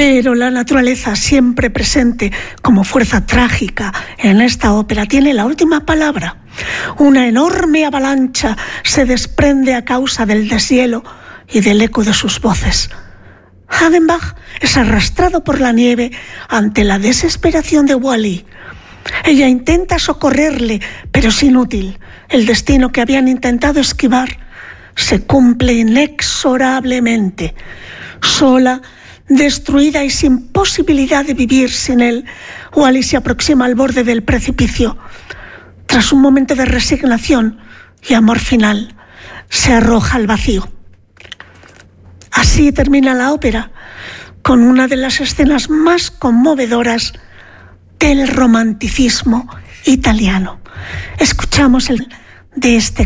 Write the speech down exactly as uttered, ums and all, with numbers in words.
Pero la naturaleza, siempre presente como fuerza trágica en esta ópera, tiene la última palabra. Una enorme avalancha se desprende a causa del deshielo y del eco de sus voces. Hagenbach es arrastrado por la nieve ante la desesperación de Wally. Ella intenta socorrerle, pero es inútil. El destino que habían intentado esquivar se cumple inexorablemente. Sola, destruida y sin posibilidad de vivir sin él, Wally se aproxima al borde del precipicio. Tras un momento de resignación y amor final, se arroja al vacío. Así termina la ópera, con una de las escenas más conmovedoras del romanticismo italiano. Escuchamos el de este